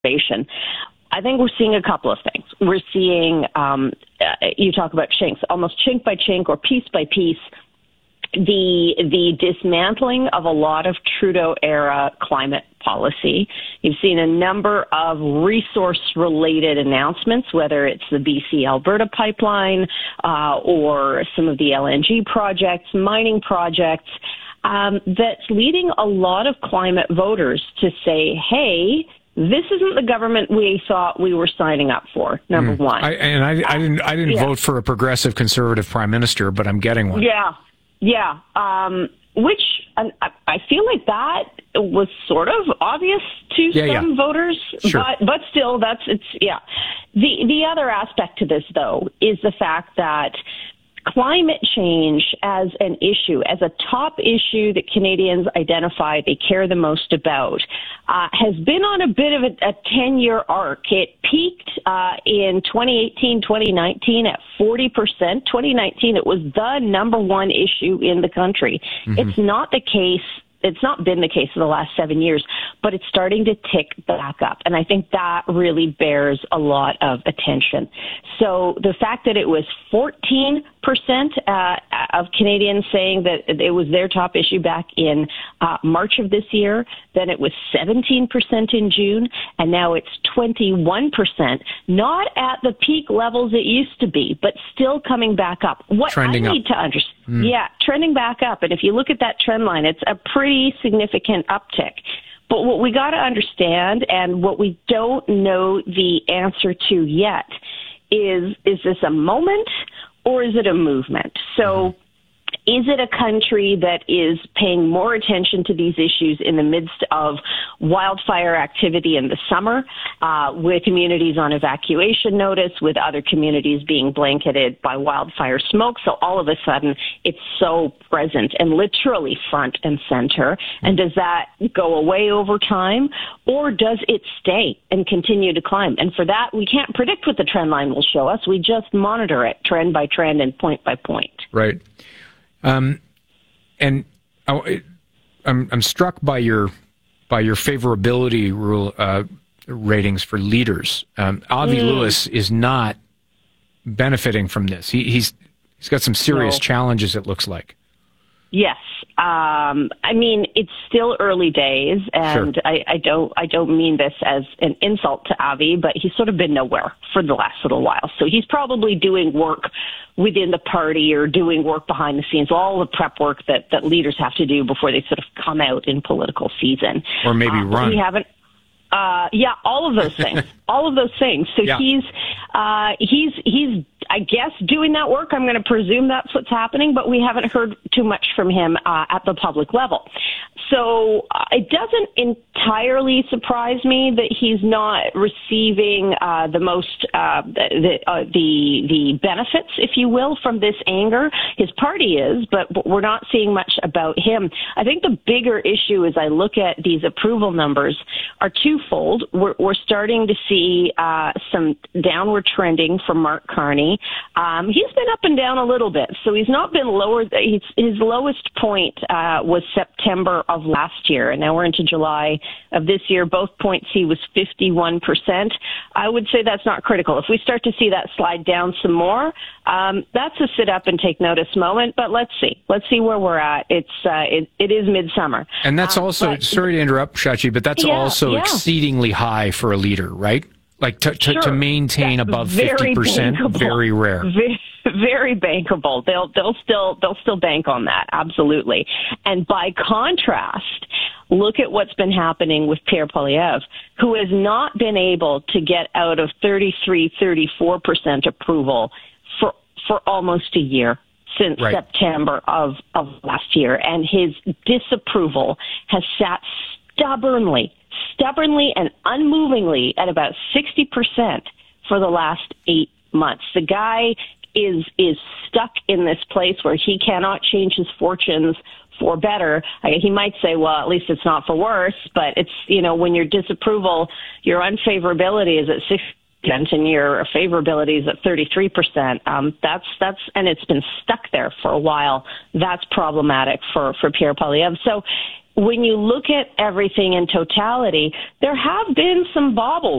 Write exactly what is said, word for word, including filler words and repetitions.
I think we're seeing a couple of things. We're seeing, um, uh, you talk about chinks, almost chink by chink or piece by piece, the the dismantling of a lot of Trudeau-era climate policy. You've seen a number of resource-related announcements, whether it's the B C-Alberta pipeline uh, or some of the L N G projects, mining projects, um, that's leading a lot of climate voters to say, hey, this isn't the government we thought we were signing up for, number mm. one. I, and I, I didn't, I didn't yeah. vote for a progressive conservative prime minister, but I'm getting one. Yeah. Yeah, um, which I, I feel like that was sort of obvious to yeah, some yeah. voters, sure. but but still, that's it's yeah. The the other aspect to this, though, is the fact that climate change as an issue, as a top issue that Canadians identify they care the most about, uh, has been on a bit of a ten-year arc. It peaked uh, in twenty eighteen, twenty nineteen at forty percent. twenty nineteen, it was the number one issue in the country. Mm-hmm. It's not the case. It's not been the case for the last seven years, but it's starting to tick back up. And I think that really bears a lot of attention. So the fact that it was fourteen percent uh, of Canadians saying that it was their top issue back in uh, March of this year, then it was seventeen percent in June, and now it's twenty-one percent, not at the peak levels it used to be, but still coming back up. What trending I need up. to understand, mm. yeah, trending back up. And if you look at that trend line, it's a pretty significant uptick. But what we got to understand, and what we don't know the answer to yet, is is this a moment or is it a movement? So is it a country that is paying more attention to these issues in the midst of wildfire activity in the summer, uh, with communities on evacuation notice, with other communities being blanketed by wildfire smoke? So all of a sudden, it's so present and literally front and center. And does that go away over time, or does it stay and continue to climb? And for that, we can't predict what the trend line will show us. We just monitor it trend by trend and point by point. Right. Um, and I, I'm I'm struck by your by your favorability rule uh, ratings for leaders. Um, Avi mm. Lewis is not benefiting from this. He, he's he's got some serious no. challenges. It looks like. Yes, um, I mean it's still early days, and sure. I, I don't I don't mean this as an insult to Avi, but he's sort of been nowhere for the last little while. So he's probably doing work within the party or doing work behind the scenes, all the prep work that, that leaders have to do before they sort of come out in political season. Or maybe uh, run. We haven't. Uh, yeah, all of those things, all of those things. So yeah. he's, uh, he's, he's, I guess, doing that work. I'm going to presume that's what's happening, but we haven't heard too much from him uh, at the public level. So uh, it doesn't entirely surprise me that he's not receiving uh, the most uh, the, uh, the the benefits, if you will, from this anger. His party is, but we're not seeing much about him. I think the bigger issue as I look at these approval numbers are twofold. We're, we're starting to see uh, some downward trending from Mark Carney. Um, he's been up and down a little bit, so he's not been lower. He's, his lowest point uh, was September of last year, and now we're into July of this year. Both points he was fifty-one percent. I would say that's not critical. If we start to see that slide down some more, um, that's a sit up and take notice moment. But let's see. Let's see where we're at. It's uh, it, it is midsummer, and that's um, also but, sorry to interrupt, Shachi, but that's yeah, also yeah. exceedingly high for a leader, right? Like to to, sure. to maintain That's above fifty percent, very rare. Very, very bankable. They'll they'll still they'll still bank on that, absolutely. And by contrast, look at what's been happening with Pierre Poilievre, who has not been able to get out of thirty-three, thirty-four percent approval for for almost a year. Since right. September of, of last year, and his disapproval has sat stubbornly stubbornly and unmovingly at about sixty percent for the last eight months. The guy is is stuck in this place where he cannot change his fortunes for better. I, he might say, well, at least it's not for worse, but it's, you know, when your disapproval, your unfavorability is at sixty percent and your favorability is at thirty-three percent. Um, that's, that's, and it's been stuck there for a while. That's problematic for, for Pierre Poilievre. So when you look at everything in totality, there have been some bobbles